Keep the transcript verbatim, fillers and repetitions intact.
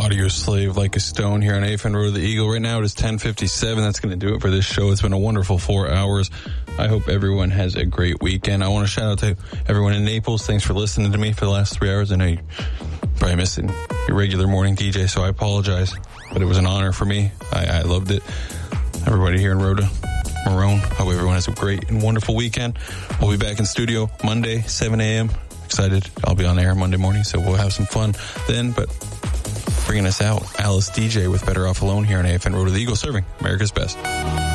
Audio Slave, Like a Stone here on A F N Road to the Eagle. Right now it is ten fifty-seven. That's going to do it for this show. It's been a wonderful four hours. I hope everyone has a great weekend. I want to shout out to everyone in Naples. Thanks for listening to me for the last three hours. I know you probably missed it, your regular morning D J, so I apologize. But it was an honor for me. I, I loved it. Everybody here in Rhoda, Marone, hope everyone has a great and wonderful weekend. We'll be back in studio Monday, seven a.m. Excited. I'll be on air Monday morning, so we'll have some fun then. But bringing us out, Alice D J with Better Off Alone here on A F N Road to the Eagle, serving America's best.